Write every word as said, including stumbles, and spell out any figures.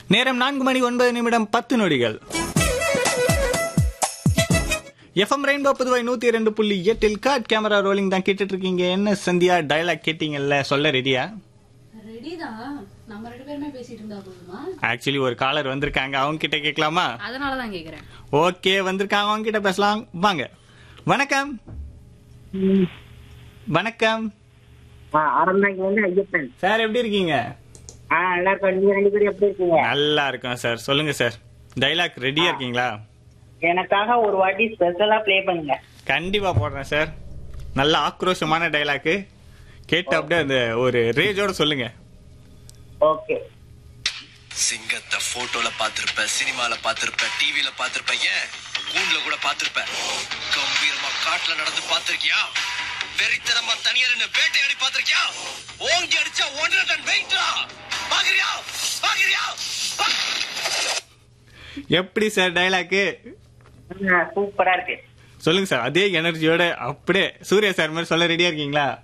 நேரம் நான்கு மணி ஒன்பது நிமிடம் பத்து நொடிகள். எஃப்எம் ரெயின்போ புதுவை நூத்தி இரண்டு புள்ளி எட்டில் காட் கேமரா ரோலிங் தான் கேட்டுட்டு இருக்கீங்க. என்ன சந்தியா, டயலாக் கேட்டீங்கல்ல, சொல்ல ரெடியா? ஆக்சுவலி ஒரு காலர் வந்திருக்காங்க, அவங்க கிட்ட கேட்கலாமா? அதனாலதான் கேக்குறேன். ஓகே, வந்திருக்காங்க, அவங்க கிட்ட பேசலாம் வாங்க. வணக்கம். வணக்கம் சார், எப்படி இருக்கீங்க? நல்லா இருக்கோம் சார். சொல்லுங்க சார், டைலாக் ரெடியா இருக்கீங்களா? எனக்காக ஒரு வாட்டி ஸ்பெஷலா ப்ளே பண்ணுங்க. கண்டிப்பா போடுறேன் சார். நல்ல ஆக்ரோஷமான டைலாக் கேட்டு அப்படியே அந்த ஒரு ரேஜோட சொல்லுங்க. ஓகே. சிங்கத்தை போட்டோல பாத்திருப்ப, சினிமால பாத்திருப்ப, டிவில பாத்திருப்ப, ஏன் கூண்டுல கூட பாத்திருப்ப. கம்பீரமா காட்டுல நடந்து பாத்திருக்கியா? வெறித்தனமா தனியார் வேட்டையாடி பாத்திருக்கியா? ஓங்கி அடிச்சா ஒன்றரை டன் வெயிட்டா பாக்குறியா? பாக்குறியா? எப்படி சார் டைலாக்? சூப்பரா இருக்கு. சொல்லுங்க சார், அதே எனர்ஜியோட அப்படியே சூர்யா சார் மாதிரி சொல்ல ரெடியா இருக்கீங்களா?